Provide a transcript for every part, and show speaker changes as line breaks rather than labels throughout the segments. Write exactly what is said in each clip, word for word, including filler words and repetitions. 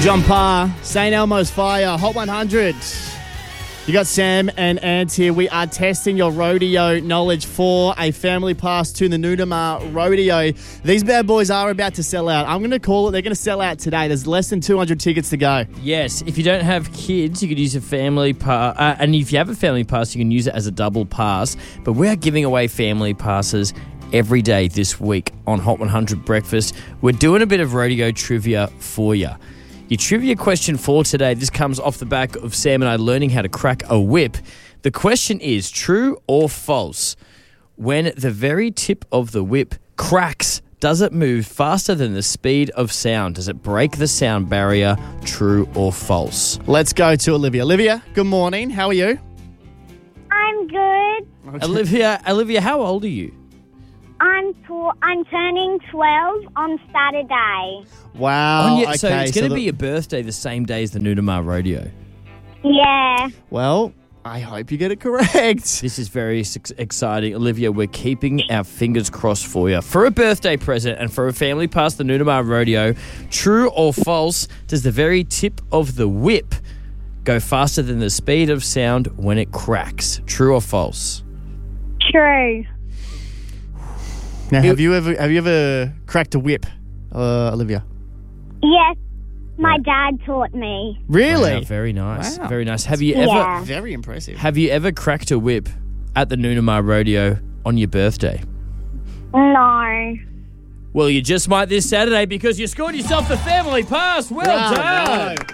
John Parr, Saint Elmo's Fire, Hot one hundred. You got Sam and Ant here. We are testing your rodeo knowledge for a family pass to the Noonamar Rodeo. These bad boys are about to sell out. I'm going to call it. They're going to sell out today. There's less than two hundred tickets to go.
Yes, if you don't have kids, you could use a family pass. Uh, and if you have a family pass, you can use it as a double pass. But we are giving away family passes every day this week on Hot one hundred Breakfast. We're doing a bit of rodeo trivia for you. Your trivia question for today, this comes off the back of Sam and I learning how to crack a whip. The question is, true or false? When the very tip of the whip cracks, does it move faster than the speed of sound? Does it break the sound barrier? True or false?
Let's go to Olivia. Olivia, good morning. How are you?
I'm good.
Okay.
Olivia, Olivia, how old are you?
I'm tw- I'm turning twelve on Saturday.
Wow.
On your-
okay,
so it's going to
the-
be your birthday the same day as the Noonamar Rodeo.
Yeah.
Well, I hope you get it correct.
This is very ex- exciting. Olivia, we're keeping our fingers crossed for you. For a birthday present and for a family pass the Noonamar Rodeo, true or false, does the very tip of the whip go faster than the speed of sound when it cracks? True or false?
True.
Now, have you ever have you ever cracked a whip, uh, Olivia?
Yes. My dad taught me.
Really?
Wow, very nice.
Wow.
Very nice. Have you
Yeah.
ever
Very impressive.
have you ever cracked a whip at the Noonamar Rodeo on your birthday?
No.
Well, you just might this Saturday because you scored yourself the family pass. Well done.
Bravo.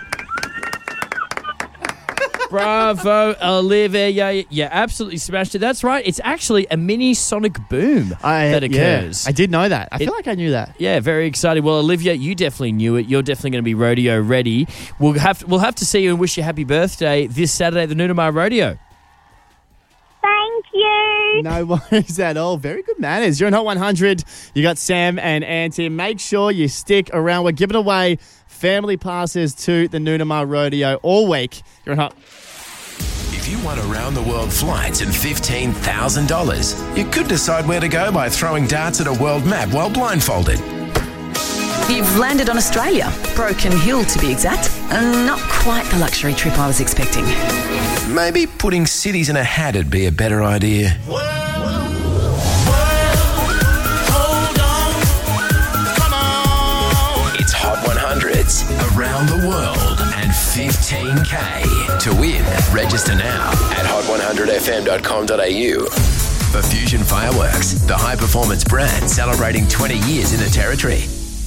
Bravo, Olivia. Yeah, yeah, absolutely smashed it. That's right. It's actually a mini sonic boom
I,
that
yeah,
occurs.
I did know that. I
It-
feel like I knew that.
Yeah, very exciting. Well, Olivia, you definitely knew it. You're definitely going to be rodeo ready. We'll have we'll have to see you and wish you happy birthday this Saturday at the Noonamar Rodeo.
Thank you.
No worries at all. Very good manners. You're on Hot one hundred. You got Sam and Ant here. Make sure you stick around. We're giving away family passes to the Noonamar Rodeo all week. You're on Hot.
If you want around-the-world flights and fifteen thousand dollars, you could decide where to go by throwing darts at a world map while blindfolded.
You've landed on Australia, Broken Hill to be exact, and not quite the luxury trip I was expecting.
Maybe putting cities in a hat'd be a better idea. It's Hot one hundreds around the world and fifteen K. To win, register now at hot one hundred f m dot com dot a u. For Fusion Fireworks, the high-performance brand celebrating twenty years in the territory.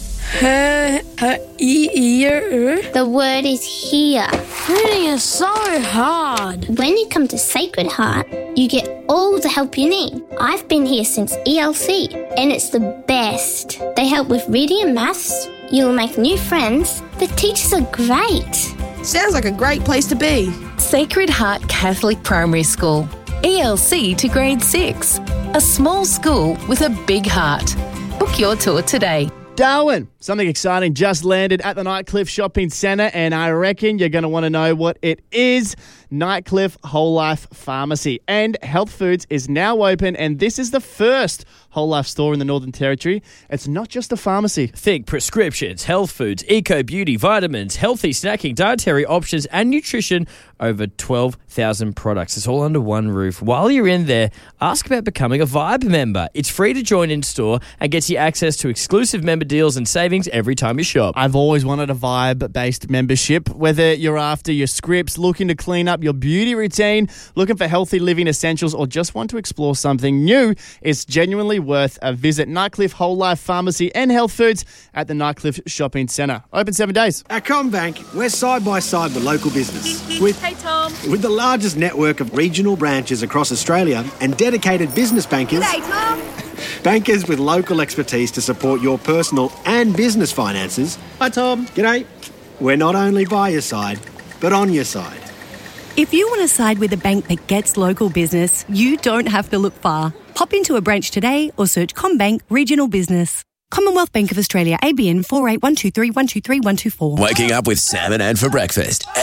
The word is here.
Reading is so hard.
When you come to Sacred Heart, you get all the help you need. I've been here since E L C, and it's the best. They help with reading and maths. You'll make new friends. The teachers are great.
Sounds like a great place to be.
Sacred Heart Catholic Primary School, E L C to grade six. A small school with a big heart. Book your tour today.
Darwin, something exciting just landed at the Nightcliff Shopping Centre, and I reckon you're going to want to know what it is. Nightcliff Whole Life Pharmacy and Health Foods is now open, and this is the first Whole Life store in the Northern Territory. It's not just a pharmacy.
Think prescriptions, health foods, eco beauty, vitamins, healthy snacking, dietary options, and nutrition. Over twelve thousand products. It's all under one roof. While you're in there, ask about becoming a Vibe member. It's free to join in store and gets you access to exclusive member deals and savings every time you shop.
I've always wanted a Vibe-based membership, whether you're after your scripts, looking to clean up your beauty routine, looking for healthy living essentials, or just want to explore something new. It's genuinely worth a visit. Nightcliff Whole Life Pharmacy and Health Foods at the Nightcliff Shopping Centre. Open seven days.
At CommBank, we're side by side with local business. With,
Hey, Tom.
with the largest network of regional branches across Australia and dedicated business bankers.
Hey, Tom.
Bankers with local expertise to support your personal and business finances. Hi, Tom. G'day. We're not only by your side, but on your side.
If you want to side with a bank that gets local business, you don't have to look far. Pop into a branch today or search CommBank Regional Business. Commonwealth Bank of Australia, A B N four eight one two three one two three one two four.
Waking up with Sam and Ant for breakfast.